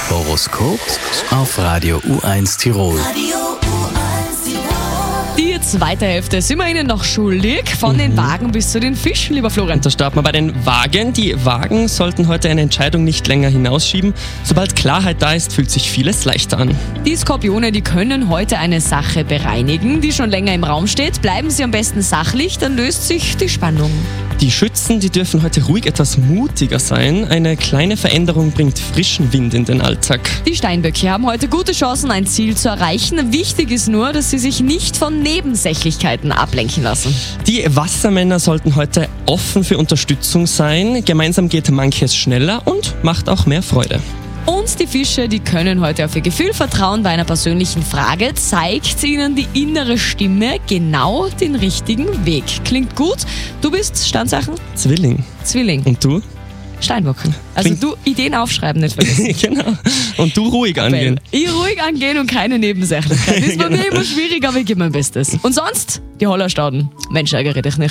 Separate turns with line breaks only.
Horoskop auf Radio U1 Tirol.
Die zweite Hälfte sind wir Ihnen noch schuldig, von den Wagen bis zu den Fischen, lieber Florian.
Da starten wir bei den Wagen. Die Wagen sollten heute eine Entscheidung nicht länger hinausschieben. Sobald Klarheit da ist, fühlt sich vieles leichter an.
Die Skorpione, die können heute eine Sache bereinigen, die schon länger im Raum steht. Bleiben Sie am besten sachlich, dann löst sich die Spannung.
Die Schützen, die dürfen heute ruhig etwas mutiger sein. Eine kleine Veränderung bringt frischen Wind in den Alltag.
Die Steinböcke haben heute gute Chancen, ein Ziel zu erreichen. Wichtig ist nur, dass sie sich nicht von Nebensächlichkeiten ablenken lassen.
Die Wassermänner sollten heute offen für Unterstützung sein. Gemeinsam geht manches schneller und macht auch mehr Freude.
Und die Fische, die können heute auf ihr Gefühl vertrauen. Bei einer persönlichen Frage zeigt ihnen die innere Stimme genau den richtigen Weg. Klingt gut. Du bist Sternzeichen?
Zwilling.
Und
du?
Steinbock. Also du Ideen aufschreiben, nicht vergessen.
Genau. Und du ruhig angehen.
Ich ruhig angehen und keine Nebensächlichkeit. Das ist bei mir immer schwierig, aber ich gebe mein Bestes. Und sonst, die Hollerstauden. Mensch, ärgere dich nicht.